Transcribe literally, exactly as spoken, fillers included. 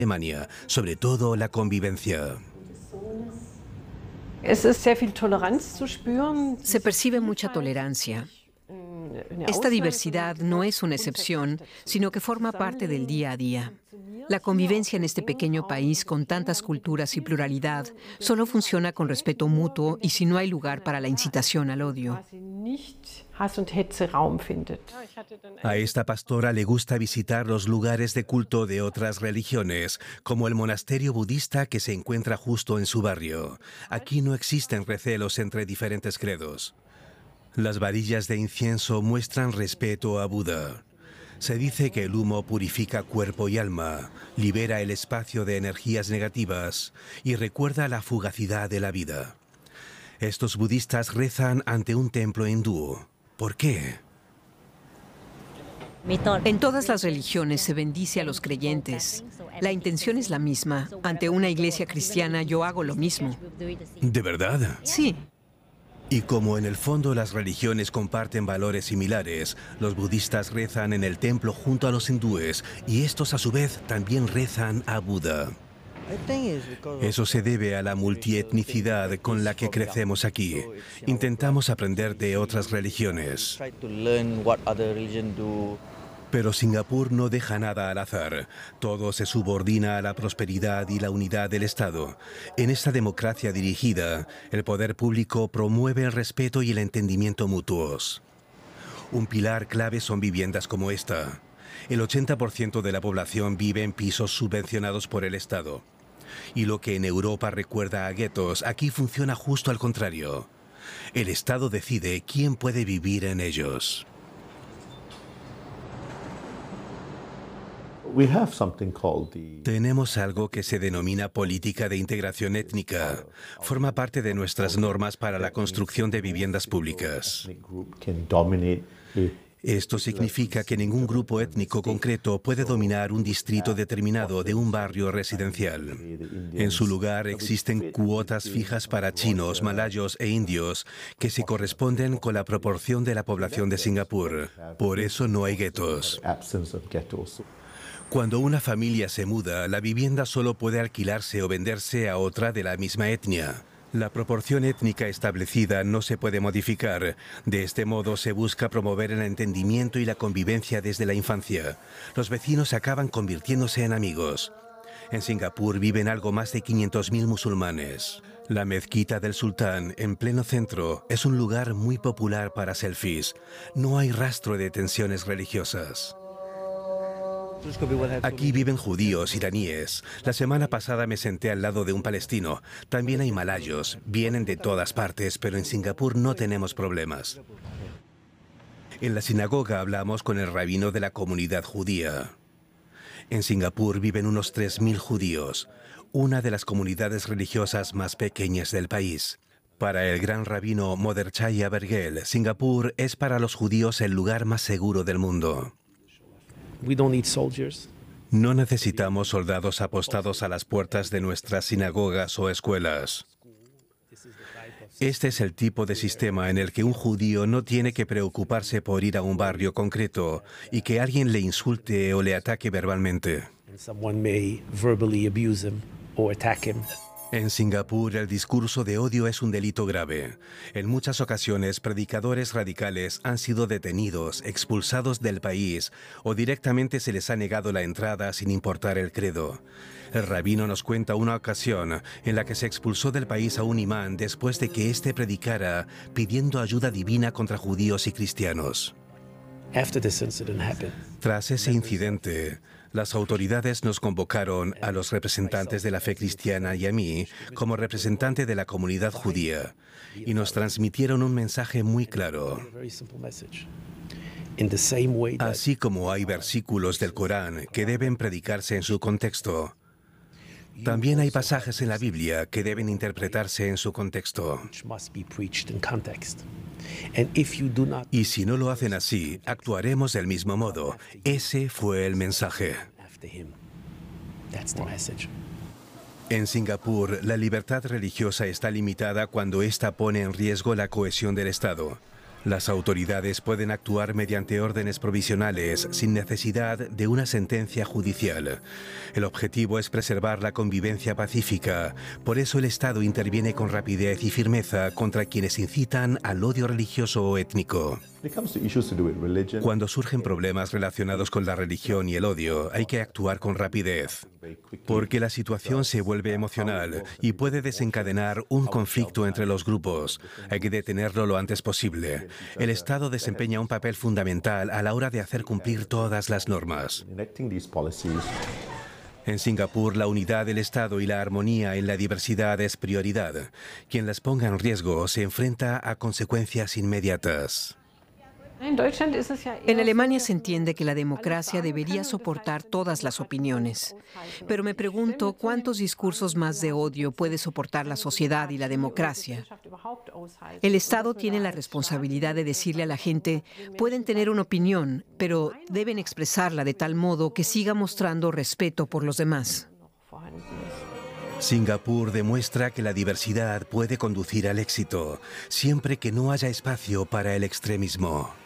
Alemania, sobre todo la convivencia. Se percibe mucha tolerancia. Esta diversidad no es una excepción, sino que forma parte del día a día. La convivencia en este pequeño país con tantas culturas y pluralidad solo funciona con respeto mutuo y si no hay lugar para la incitación al odio. A esta pastora le gusta visitar los lugares de culto de otras religiones, como el monasterio budista que se encuentra justo en su barrio. Aquí no existen recelos entre diferentes credos. Las varillas de incienso muestran respeto a Buda. Se dice que el humo purifica cuerpo y alma, libera el espacio de energías negativas y recuerda la fugacidad de la vida. Estos budistas rezan ante un templo hindú. ¿Por qué? En todas las religiones se bendice a los creyentes. La intención es la misma. Ante una iglesia cristiana yo hago lo mismo. ¿De verdad? Sí. Y como en el fondo las religiones comparten valores similares, los budistas rezan en el templo junto a los hindúes y estos a su vez también rezan a Buda. Eso se debe a la multietnicidad con la que crecemos aquí. Intentamos aprender de otras religiones. Pero Singapur no deja nada al azar. Todo se subordina a la prosperidad y la unidad del Estado. En esta democracia dirigida, el poder público promueve el respeto y el entendimiento mutuos. Un pilar clave son viviendas como esta. El ochenta por ciento de la población vive en pisos subvencionados por el Estado. Y lo que en Europa recuerda a guetos, aquí funciona justo al contrario. El Estado decide quién puede vivir en ellos. Tenemos algo que se denomina política de integración étnica. Forma parte de nuestras normas para la construcción de viviendas públicas. Esto significa que ningún grupo étnico concreto puede dominar un distrito determinado de un barrio residencial. En su lugar existen cuotas fijas para chinos, malayos e indios que se corresponden con la proporción de la población de Singapur. Por eso no hay guetos. Cuando una familia se muda, la vivienda solo puede alquilarse o venderse a otra de la misma etnia. La proporción étnica establecida no se puede modificar. De este modo se busca promover el entendimiento y la convivencia desde la infancia. Los vecinos acaban convirtiéndose en amigos. En Singapur viven algo más de quinientos mil musulmanes. La mezquita del Sultán, en pleno centro, es un lugar muy popular para selfies. No hay rastro de tensiones religiosas. Aquí viven judíos, iraníes. La semana pasada me senté al lado de un palestino. También hay malayos. Vienen de todas partes, pero en Singapur no tenemos problemas. En la sinagoga hablamos con el rabino de la comunidad judía. En Singapur viven unos tres mil judíos, una de las comunidades religiosas más pequeñas del país. Para el gran rabino Moderchaya Bergel, Singapur es para los judíos el lugar más seguro del mundo. No necesitamos soldados apostados a las puertas de nuestras sinagogas o escuelas. Este es el tipo de sistema en el que un judío no tiene que preocuparse por ir a un barrio concreto y que alguien le insulte o le ataque verbalmente. En Singapur, el discurso de odio es un delito grave. En muchas ocasiones, predicadores radicales han sido detenidos, expulsados del país o directamente se les ha negado la entrada sin importar el credo. El rabino nos cuenta una ocasión en la que se expulsó del país a un imán después de que éste predicara pidiendo ayuda divina contra judíos y cristianos. Tras ese incidente, las autoridades nos convocaron a los representantes de la fe cristiana y a mí como representante de la comunidad judía y nos transmitieron un mensaje muy claro. Así como hay versículos del Corán que deben predicarse en su contexto, también hay pasajes en la Biblia que deben interpretarse en su contexto. Y si no lo hacen así, actuaremos del mismo modo. Ese fue el mensaje. En Singapur, la libertad religiosa está limitada cuando ésta pone en riesgo la cohesión del Estado. Las autoridades pueden actuar mediante órdenes provisionales sin necesidad de una sentencia judicial. El objetivo es preservar la convivencia pacífica. Por eso el Estado interviene con rapidez y firmeza contra quienes incitan al odio religioso o étnico. Cuando surgen problemas relacionados con la religión y el odio, hay que actuar con rapidez, porque la situación se vuelve emocional y puede desencadenar un conflicto entre los grupos. Hay que detenerlo lo antes posible. El Estado desempeña un papel fundamental a la hora de hacer cumplir todas las normas. En Singapur, la unidad del Estado y la armonía en la diversidad es prioridad. Quien las ponga en riesgo se enfrenta a consecuencias inmediatas. En Alemania se entiende que la democracia debería soportar todas las opiniones. Pero me pregunto cuántos discursos más de odio puede soportar la sociedad y la democracia. El Estado tiene la responsabilidad de decirle a la gente, pueden tener una opinión, pero deben expresarla de tal modo que siga mostrando respeto por los demás. Singapur demuestra que la diversidad puede conducir al éxito, siempre que no haya espacio para el extremismo.